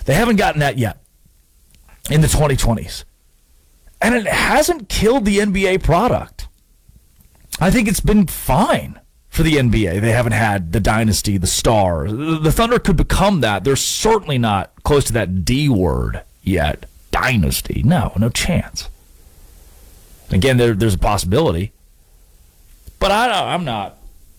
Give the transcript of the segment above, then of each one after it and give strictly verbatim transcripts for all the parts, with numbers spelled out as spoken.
They haven't gotten that yet in the twenty twenties. And it hasn't killed the N B A product. I think it's been fine for the N B A. They haven't had the dynasty, the star. The Thunder could become that. They're certainly not close to that D word yet. Dynasty. No, no chance. Again, there, there's a possibility. But I, I'm not.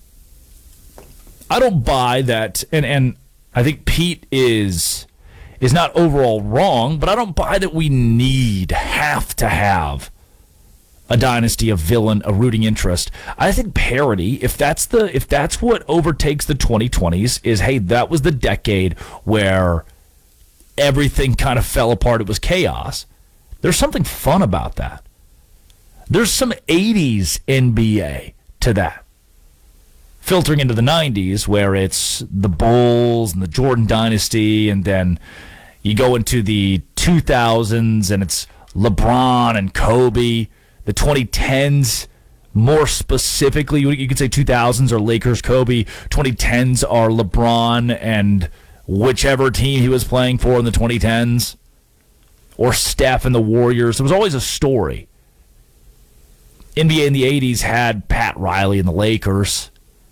I don't buy that. And, and I think Pete is... is not overall wrong, but I don't buy that we need, have to have a dynasty, a villain, a rooting interest. I think parity, if that's the if that's what overtakes the twenty twenties, is, hey, that was the decade where everything kind of fell apart. It was chaos. There's something fun about that. There's some eighties N B A to that. Filtering into the nineties, where it's the Bulls and the Jordan dynasty, and then you go into the two thousands, and it's LeBron and Kobe. The twenty tens, more specifically, you could say two thousands are Lakers, Kobe. twenty tens are LeBron and whichever team he was playing for in the twenty tens, or Steph and the Warriors. There was always a story. N B A in the eighties had Pat Riley and the Lakers.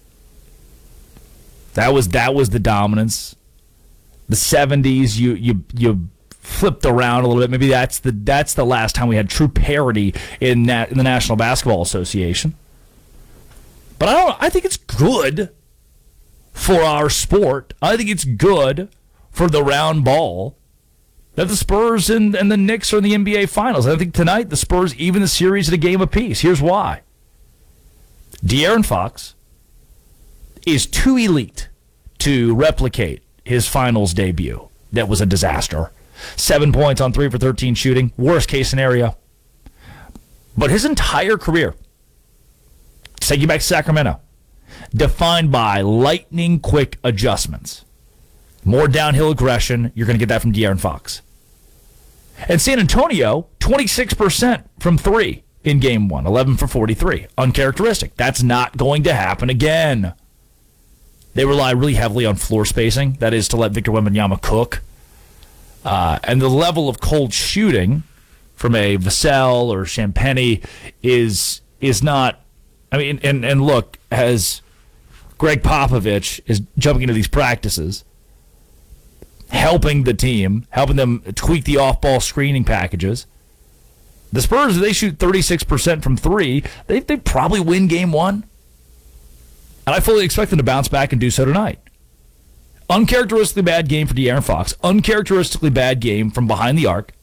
That was that was the dominance. The seventies, you you you flipped around a little bit. Maybe that's the that's the last time we had true parity in that in the National Basketball Association. But I don't. I think it's good for our sport. I think it's good for the round ball that the Spurs and, and the Knicks are in the N B A Finals. I think tonight the Spurs even the series at a game apiece. Here's why. De'Aaron Fox is too elite to replicate his finals debut. That was a disaster. Seven points on three for thirteen shooting. Worst case scenario. But his entire career, take you back to Sacramento, defined by lightning quick adjustments. More downhill aggression. You're going to get that from De'Aaron Fox. And San Antonio, twenty-six percent from three in game one. eleven for forty-three. Uncharacteristic. That's not going to happen again. They rely really heavily on floor spacing. That is to let Victor Wembanyama cook. Uh, and the level of cold shooting from a Vassell or Champagny is is not. I mean, and, and look, as Greg Popovich is jumping into these practices, helping the team, helping them tweak the off-ball screening packages. The Spurs, if they shoot thirty-six percent from three, they they probably win game one. And I fully expect them to bounce back and do so tonight. Uncharacteristically bad game for De'Aaron Fox. Uncharacteristically bad game from behind the arc.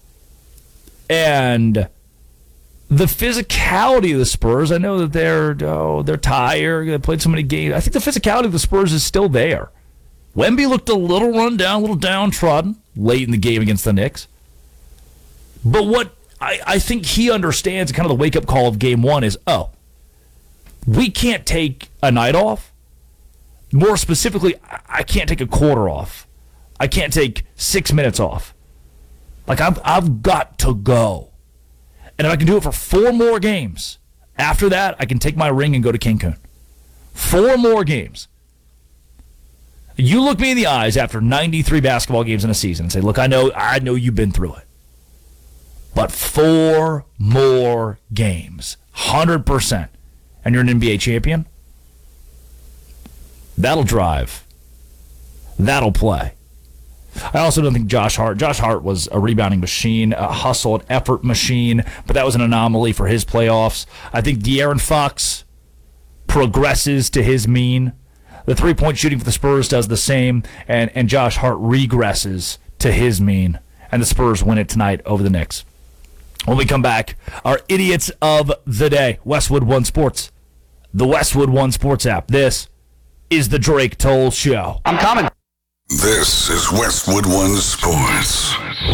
And the physicality of the Spurs, I know that they're oh, they're tired. They played so many games. I think the physicality of the Spurs is still there. Wemby looked a little run down, a little downtrodden late in the game against the Knicks. But what I, I think he understands, kind of the wake-up call of game one is, oh, we can't take a night off. More specifically, I can't take a quarter off. I can't take six minutes off. Like, I've, I've got to go. And if I can do it for four more games, after that, I can take my ring and go to Cancun. Four more games. You look me in the eyes after ninety-three basketball games in a season and say, look, I know, I know you've been through it. But four more games, one hundred percent. And you're an N B A champion, that'll drive. That'll play. I also don't think Josh Hart. Josh Hart was a rebounding machine, a hustle, an effort machine, but that was an anomaly for his playoffs. I think De'Aaron Fox progresses to his mean. The three-point shooting for the Spurs does the same, and, and Josh Hart regresses to his mean, and the Spurs win it tonight over the Knicks. When we come back, our idiots of the day, Westwood One Sports, the Westwood One Sports app. This is the Drake Toll Show. I'm coming. This is Westwood One Sports.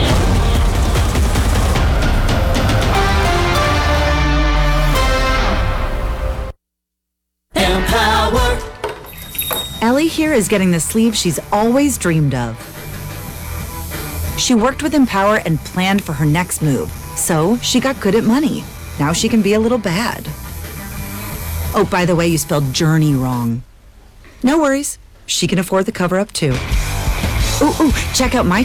Empower. Ellie here is getting the sleeve she's always dreamed of. She worked with Empower and planned for her next move. So she got good at money. Now she can be a little bad. Oh, by the way, you spelled journey wrong. No worries. She can afford the cover-up, too. Ooh, ooh, check out my